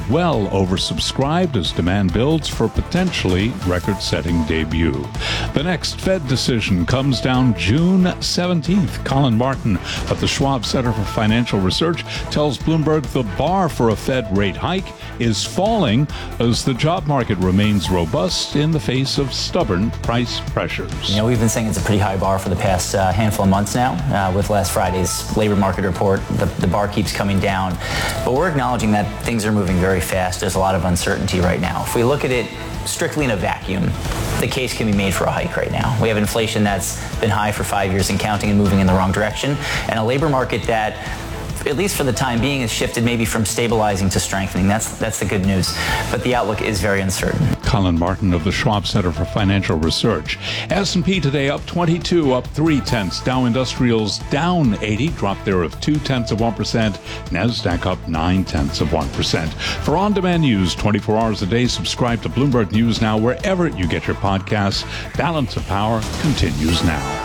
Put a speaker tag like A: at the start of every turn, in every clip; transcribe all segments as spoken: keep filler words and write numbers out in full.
A: well oversubscribed as demand builds for potentially record-setting debut. The next Fed decision comes down June seventeenth. Colin Martin of the Schwab Center for Financial Research tells Bloomberg the bar for a Fed rate hike is falling as the job market remains robust in the face of stubborn price pressures.
B: You know, we've been saying it's a pretty high bar for the past uh, handful of months now. Uh, with last Friday's labor market report, the, the bar keeps coming down. But we're acknowledging that things are moving very fast. There's a lot of uncertainty right now. If we look at it strictly in a vacuum, the case can be made for a hike right now. We have inflation that's been high for five years and counting and moving in the wrong direction, and a labor market that, at least for the time being, has shifted maybe from stabilizing to strengthening. That's that's the good news. But the outlook is very uncertain.
A: Colin Martin of the Schwab Center for Financial Research. S and P today up twenty-two, up three tenths. Dow Industrials down eighty, dropped there of two tenths of one percent. NASDAQ up nine tenths of one percent. For on-demand news twenty-four hours a day, subscribe to Bloomberg News Now wherever you get your podcasts. Balance of Power continues now.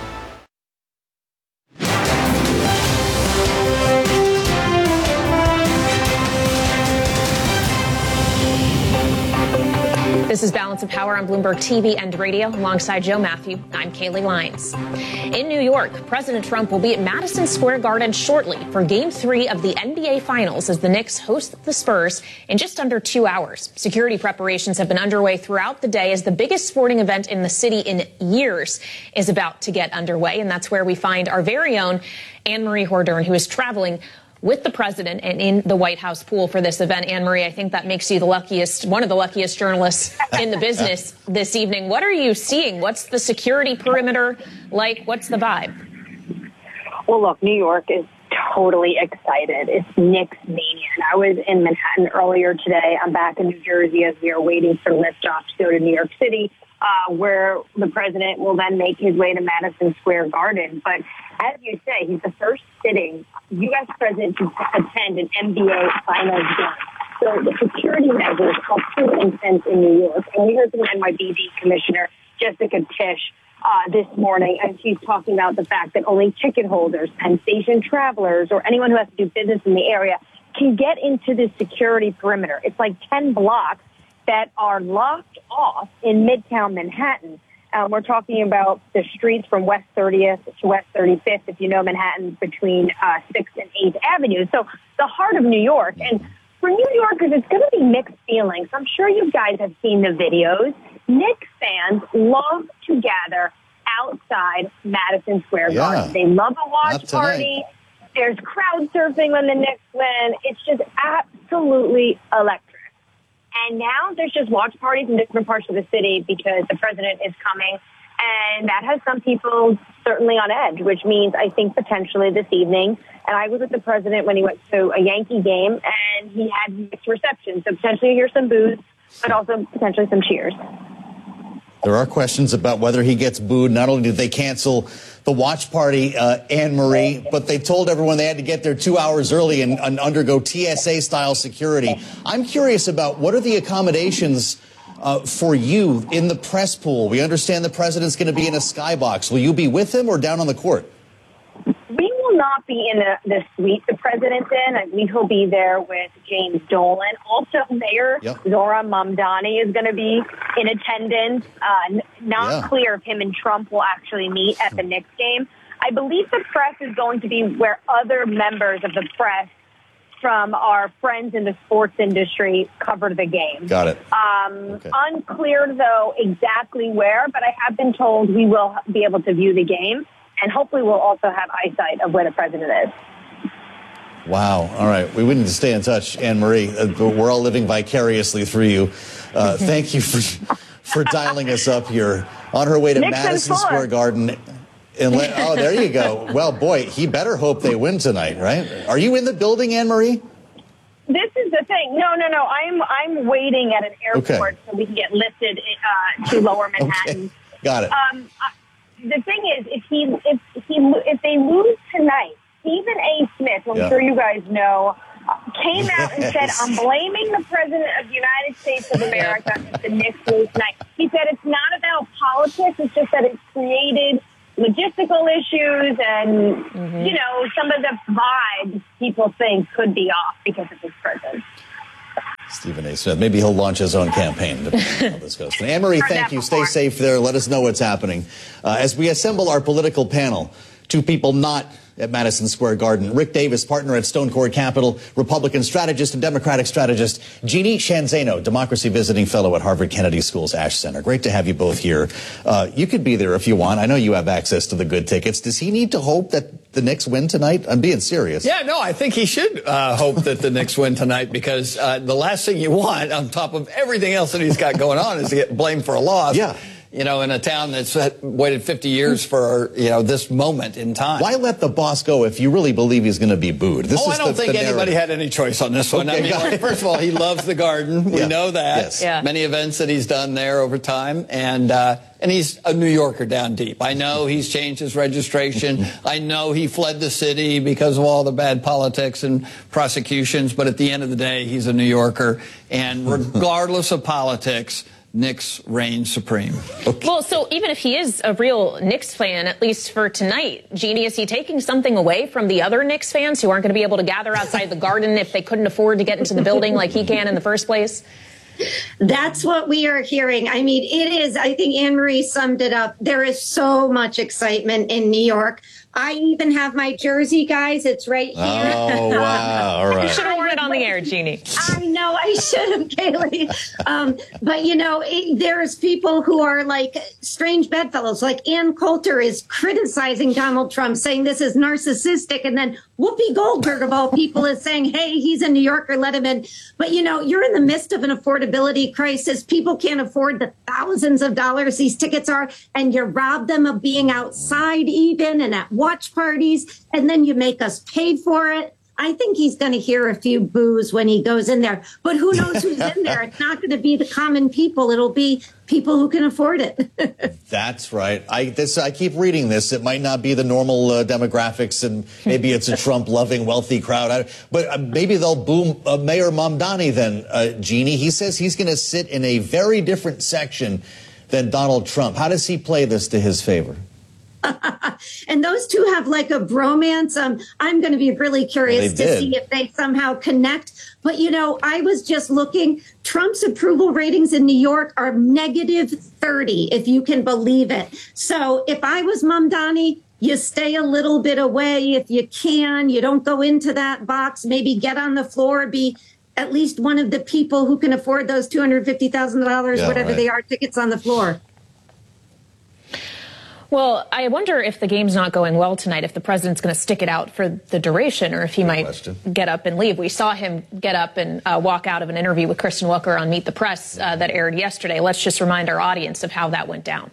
C: This is Balance of Power on Bloomberg T V and radio. Alongside Joe Matthew, I'm Kaylee Lyons. In New York, President Trump will be at Madison Square Garden shortly for Game three of the N B A Finals as the Knicks host the Spurs in just under two hours. Security preparations have been underway throughout the day as the biggest sporting event in the city in years is about to get underway. And that's where we find our very own Anne-Marie Hordern, who is traveling with the president and in the White House pool for this event. Anne-Marie, I think that makes you the luckiest, one of the luckiest journalists in the business this evening. What are you seeing? What's the security perimeter like? What's the vibe?
D: Well, look, New York is totally excited. It's Knicks mania. And I was in Manhattan earlier today. I'm back in New Jersey as we are waiting for liftoff to go to New York City, uh, where the president will then make his way to Madison Square Garden. But as you say, he's the first sitting U S president to attend an N B A Finals game. So the security measures are pretty intense in New York. And we heard from N Y B D Commissioner Jessica Tisch uh, this morning, and she's talking about the fact that only ticket holders, Penn Station travelers, or anyone who has to do business in the area can get into the security perimeter. It's like ten blocks that are locked off in Midtown Manhattan. Um, we're talking about the streets from West thirtieth to West thirty-fifth, if you know Manhattan, between uh, sixth and eighth Avenue. So the heart of New York. And for New Yorkers, it's going to be mixed feelings. I'm sure you guys have seen the videos. Knicks fans love to gather outside Madison Square
E: Yeah.
D: Garden. They love a watch party. There's crowd surfing when the Knicks win. It's just absolutely electric. And now there's just watch parties in different parts of the city because the president is coming. And that has some people certainly on edge, which means I think potentially this evening. And I was with the president when he went to a Yankee game, and he had mixed reception. So potentially you hear some boos, but also potentially some cheers.
E: There are questions about whether he gets booed. Not only did they cancel the watch party, uh, Anne-Marie, but they told everyone they had to get there two hours early and, and undergo T S A-style security. I'm curious about what are the accommodations uh, for you in the press pool? We understand the president's going to be in a skybox. Will you be with him or down on the court?
D: We will not be in the, the suite the president's in. I believe he'll be there with James Dolan. Also, Mayor
E: yep.
D: Zora Mamdani is going to be in attendance. Uh, n- not
E: yeah.
D: clear if him and Trump will actually meet at the Knicks game. I believe the press is going to be where other members of the press from our friends in the sports industry covered the game.
E: Got it.
D: Um,
E: okay.
D: Unclear, though, exactly where, but I have been told we will be able to view the game. And hopefully we'll also have eyesight of where the president is.
E: Wow. All right. We need to stay in touch, Anne-Marie. Uh, we're all living vicariously through you. Uh, thank you for for dialing us up here. On her way to
D: Nixon
E: Madison
D: four.
E: Square Garden. In Le- oh, there you go. Well, boy, he better hope they win tonight, right? Are you in the building, Anne-Marie?
D: This is the thing. No, no, no. I'm I'm waiting at an airport
E: okay.
D: so we can get lifted uh, to Lower Manhattan.
E: Okay. Got it.
D: Um, I, the thing is, if he if he if they lose tonight, Stephen A. Smith, who I'm
E: yeah.
D: sure you guys know, uh, came out and
E: Yes.
D: said, "I'm blaming the president of the United States of America if the Knicks lose tonight." He said it's not about politics; it's just that it's created logistical issues and mm-hmm. you know some of the vibes people think could be off because of his presence.
E: Stephen A. Smith. Maybe he'll launch his own campaign to how this goes. Anne Marie, thank you. Stay safe there. Let us know what's happening. Uh, as we assemble our political panel, two people not at Madison Square Garden. Rick Davis, partner at Stone Court Capital, Republican strategist and Democratic strategist. Jeannie Sheehan Zaino, Democracy Visiting Fellow at Harvard Kennedy School's Ash Center. Great to have you both here. Uh, you could be there if you want. I know you have access to the good tickets. Does he need to hope that the Knicks win tonight? I'm being serious.
F: Yeah, no, I think he should uh, hope that the Knicks win tonight, because uh, the last thing you want, on top of everything else that he's got going on, is to get blamed for a loss.
E: Yeah.
F: You know, in a town that's waited fifty years for, you know, this moment in time.
E: Why let the boss go if you really believe he's going to be booed? This
F: oh,
E: is
F: I don't
E: the,
F: think
E: the
F: anybody had any choice on this one.
E: Okay,
F: I mean, like, first of all, he loves the Garden. We
E: yeah.
F: know that.
E: Yes.
C: Yeah.
F: Many events that he's done there over time. And, uh, and he's a New Yorker down deep. I know he's changed his registration. I know he fled the city because of all the bad politics and prosecutions. But at the end of the day, he's a New Yorker. And regardless of politics, Knicks reign supreme.
E: Okay.
C: Well, so even if he is a real Knicks fan, at least for tonight, Jeannie, is he taking something away from the other Knicks fans who aren't going to be able to gather outside the Garden if they couldn't afford to get into the building like he can in the first place?
G: That's what we are hearing. I mean, it is, I think Anne Marie summed it up. There is so much excitement in New York. I even have my jersey, guys. It's right here.
E: Oh, wow. All right.
C: You should have worn it on the air, Jeannie.
G: I know I should have, Kaylee. Um, but, you know, it, there's people who are like strange bedfellows. Like Ann Coulter is criticizing Donald Trump, saying this is narcissistic. And then Whoopi Goldberg, of all people, is saying, hey, he's a New Yorker, let him in. But, you know, you're in the midst of an affordability crisis. People can't afford the thousands of dollars these tickets are. And you rob them of being outside even and at watch parties. And then you make us pay for it. I think he's going to hear a few boos when he goes in there. But who knows who's in there? It's not going to be the common people. It'll be people who can afford it.
E: That's right. I this I keep reading this. It might not be the normal uh, demographics, and maybe it's a Trump-loving, wealthy crowd. I, but uh, maybe they'll boo uh, Mayor Mamdani then, uh, Jeannie. He says he's going to sit in a very different section than Donald Trump. How does he play this to his favor?
G: And those two have like a bromance. Um, I'm going to be really curious
E: They
G: to
E: did.
G: see if they somehow connect. But, you know, I was just looking. Trump's approval ratings in New York are negative thirty, if you can believe it. So if I was Mamdani, you stay a little bit away if you can. You don't go into that box. Maybe get on the floor, be at least one of the people who can afford those two hundred fifty thousand dollars,
E: Yeah,
G: whatever
E: right.
G: they are, tickets on the floor.
C: Well, I wonder if the game's not going well tonight, if the president's going to stick it out for the duration, or if he
E: Good
C: might
E: question.
C: get up and leave. We saw him get up and uh, walk out of an interview with Kristen Welker on Meet the Press uh, that aired yesterday. Let's just remind our audience of how that went down.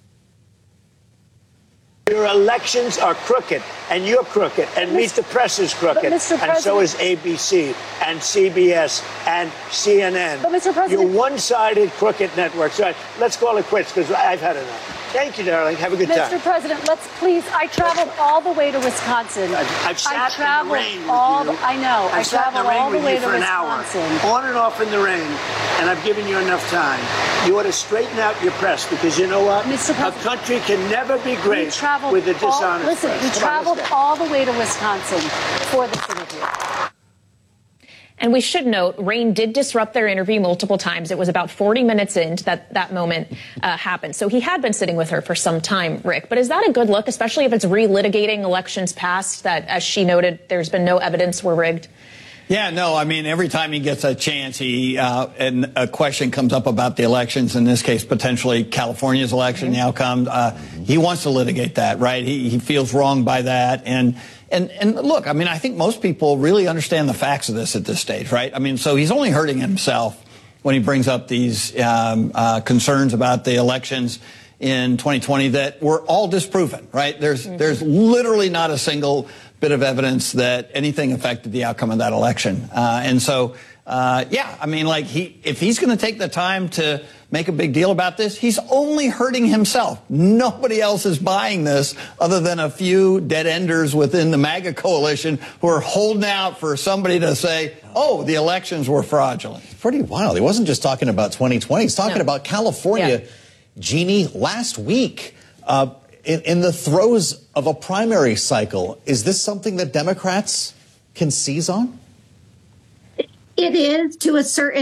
H: Your elections are crooked, and you're crooked, and Meet the Press is crooked, and so is A B C, and C B S, and C N N.
I: But, Mister President-
H: You're one-sided crooked networks. All right, let's call it quits, because I've had enough. Thank you, darling. Have a good
I: Mister
H: time.
I: President, let's please. I traveled all the way to Wisconsin.
H: I've, I've sat
I: I traveled
H: in the rain with
I: all
H: you.
I: the, I know.
H: I've
I: I
H: sat in the
I: traveled
H: rain
I: all the
H: with
I: way
H: you
I: to
H: for an
I: Wisconsin.
H: hour, on and off in the rain, and I've given you enough time. You ought to straighten out your press, because you know what?
I: Mister
H: A
I: President,
H: country can never be
I: We
H: great
I: traveled
H: with a
I: all,
H: dishonest
I: listen,
H: press.
I: we
H: Come on,
I: traveled
H: let's go.
I: all the way to Wisconsin for this interview.
C: And we should note, rain did disrupt their interview multiple times. It was about forty minutes into that that moment uh, happened. So he had been sitting with her for some time, Rick. But is that a good look, especially if it's relitigating elections past that, as she noted, there's been no evidence were rigged?
F: Yeah, no, I mean, every time he gets a chance, he uh, and a question comes up about the elections, in this case, potentially California's election, the outcome, uh, he wants to litigate that, right? He, he feels wronged by that. And, and, and look, I mean, I think most people really understand the facts of this at this stage, right? I mean, so he's only hurting himself when he brings up these um, uh, concerns about the elections in twenty twenty that were all disproven, right? There's, mm-hmm. there's literally not a single bit of evidence that anything affected the outcome of that election. Uh, and so, uh, yeah, I mean, like, he, if he's going to take the time to make a big deal about this, he's only hurting himself. Nobody else is buying this other than a few dead-enders within the MAGA coalition who are holding out for somebody to say, oh, the elections were fraudulent.
E: Pretty wild. He wasn't just talking about twenty twenty. He's talking
C: No.
E: about California,
C: Yeah.
E: Jeannie, last week. Uh, in, in the throes of a primary cycle, is this something that Democrats can seize on?
G: It is to a certain